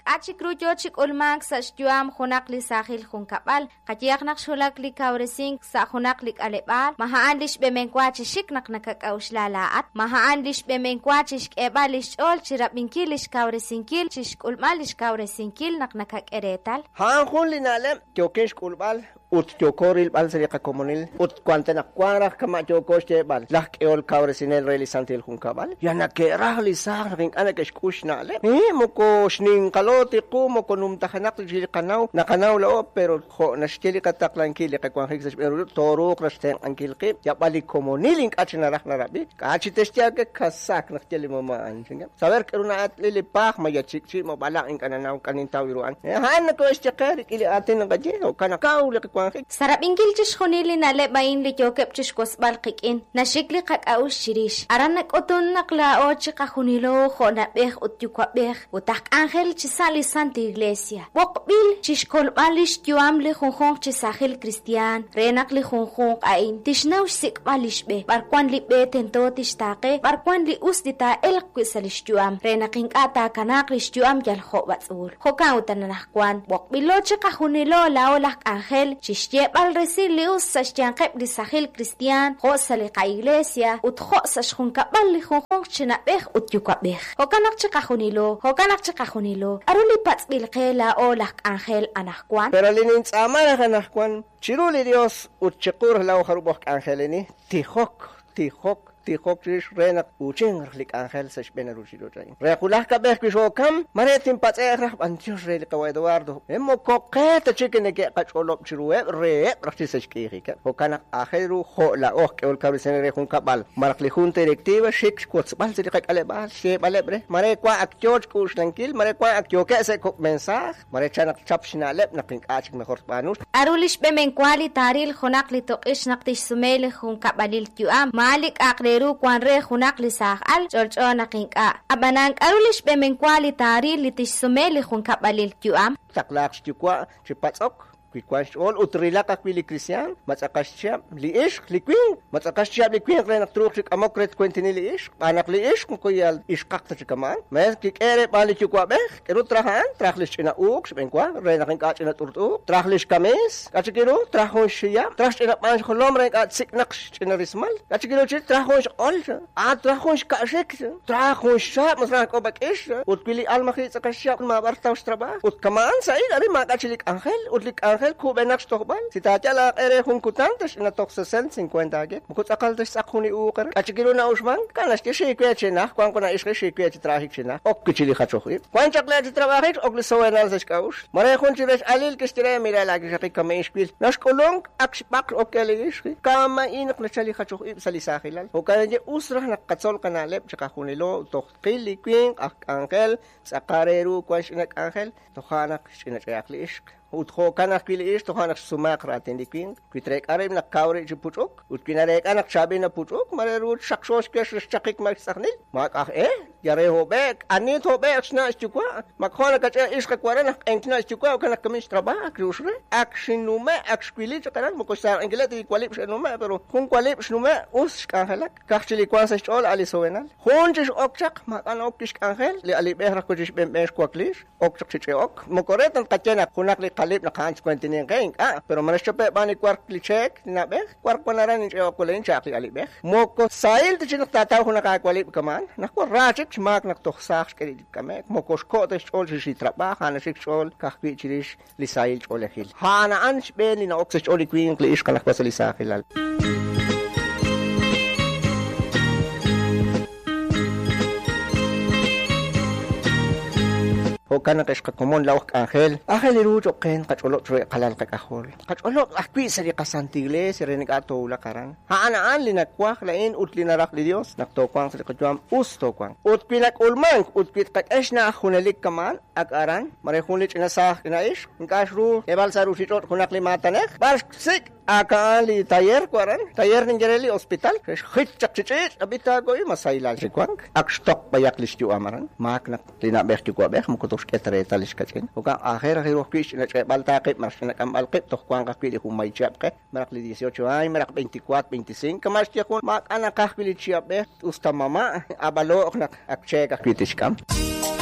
achikruyo chikulmak sa stuam hunakli sahil hunkapal kayak nakshulakli kauresing sa hunakli alebal mahaanlish bemenkwachi nak nakakauslalaat mahaanlish bemenkwachi ebalish ol chirabinkilish kauresingkil chishkulmalish kauresingkil nakakeretal han linalem tiokesh kulbal ut tiokoril bal serika komunil ut kwantena kwara kama tiokoste bal lak eol kauresinel realisantil hunkabal yana ke rahli sar ring anakesh kushnale moko shning kaloti ko moko numtahanak jil kanaw nakanaw lao pero ho nashtili kataklan kili kakwan higsa pero toro krasteng ankil ke ya bali komunil achina rak narabi kachi testia ke kasak naktili mamaan singa saber keruna at lilipah maya chikchi mo balak ing kananaw kanintaw iruan han ko estakar ili atin ngaje o kanakaw sarap ingil chish khunili nale bain li jokep chish kosbal qikin nashikli qaqaus shirish aranak otun nakla o chiqa khunilo khona beh utyukwa beh utak angel chisali santa iglesia bokbil chish kolbalish tuam li khonkhong chisahil kristian renak li khonkhong ain tishnaw sik balish be barkwan li be tento tishtaqe barkwan li usdita el qisalish tuam renaking ata kanak lish tuam jal khobatul khoka utananakwan bokbilo chiqa khunilo laolak angel Chishye bal resilius sa siyangkep di sahil Kristiyan, ho sa lika iglesia, ut ho sa shunka bal li khonkhong chinabeh ut yukabeh. Ho kanak chakahunilo, arulipat bilkela o lak angel anakwan. Pero linins amana kanakwan, chiruli Dios ut chikur lau harubok angelini, tihok. Tihok trish renak uching lik angel sa benarushiro train. Rekulah kabeh kishokam maretin patserah antios relik ka Eduardo. Emo koketa chicken ke kacholop chirue re rakti sa skirika. Ho kanak aheru ho la ok ol kabisen re hun kabal. Marakli junta directiva shik kots bal se dik alebal she balebre. Mare kwa akjoj kush lankil mare kwa akjoke se kok mensah. Mare chanak chapshina lep naking achik mejor panus. Arulish bemen kwali taril khonak li toqish naktish sumele hun kabalil tuam malik akre Peru kwan re hunak li sakal George naking ka abanang arulish bemen kwali tari litish sumeli hun kabalil tuam taklak stukwa chipatsok kwanch all utrilak akwili Christian matsakasya liish likwing matsakasya likwing renak truk amokret kwentini liish anak liish kung kuyal iskakta chikaman mes kikere bali chukwa be kero trahan trahlish ina uk benkwa renak inkat ina turtu trahlish kames kachikiro trahon shia trash ina pan kholom renak siknak ina rismal kachikiro chit trahon all trahon kashek trahon shab masrak obak ish utpili almakhi tsakasya ma bartaw straba utkaman sai ari makachilik angel utlik angel kubenak stokban si tatya ere hun kutantes na tok 50 age mukut akal des akuni ukar kachigiro na usman kanas ke shikwe chena kwan kona iske shikwe trahik chena ok kichili khachokhib kwan chakla trabajik ok soenal des kaus mare hun chires alil kistire mira lagi shaki kamesh kwil nas kolong akshpak okelish kama inak na chali khachokhib salisa khilal o kanje usrah na katsol kanalep chaka hunilo tok qili kwing angel sakareru kwan shinak angel to khanak shinak yaklish utho kanak pili is to kanak sumak ratin dikwing kwitrek arim na kawre jupuchok utkinarek anak sabi na puchok marerut saksos kes chakik magsaknil mak yare hobek anit hobek sna stukwa makhona kacha is kakwara nak enkna stukwa kanak kamis traba krusre akshinume akshkwili chakanak mokosar engelati kwalip shnume pero kun kwalip shnume us kangelak kachili kwansa chol ali sowenal honjish okchak makan okkish kangel li ali behra kojish bembesh kwaklish okchak chichok mokoretan kachena kunak li kalip na kanch kwentinin kain pero manasyape bani kwark li check nabe kwark panaran ni chok kulen chak li alibe moko sail de chinak tataw ko nakakwalip kaman nakwa rachik mak naktokhsak kedi kamek moko sko de chol shi trabaja na shik chol kakwi chirish li sail chol khil hana anch ben ni na oksach chol kwing li ish kanak wasali sa khilal ho kana kashka komon lawak angel irujo ken kacholo tre kalal kakahol kacholo akwi sari kasantigle sirenik ato lakaran haanaan linakwak lain utlinarak li Dios naktokwang sa kajwam ustokwang utpinak ulmang utpit kakeshna hunalik kaman agaran marehulit inasah kinaish ngashru ebal saru sitot kunakli matanek barsik akali tayer kwaran tayer ningereli hospital khitchak chichit abita goy masailal sikwang akstok bayak listyu amaran maknak linabek kwa bek mukutos ketre talis kachin uka akhir kwish na balta kip marsina kambal kip tok kwang kakpili humay chap ke marak li 18 ay marak 24 25 kamas tiya kun mak anak kakpili chap be usta mama abalo nak akche kakpitish kam